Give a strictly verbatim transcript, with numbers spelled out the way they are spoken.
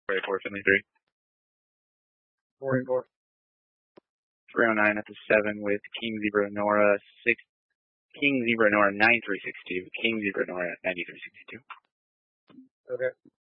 forty-four, Finley three. forty-four. three oh nine at the seven with King Zebra Nora six. King Zebra Nora nine three six two. King Zebra Nora ninety-three sixty-two. Okay.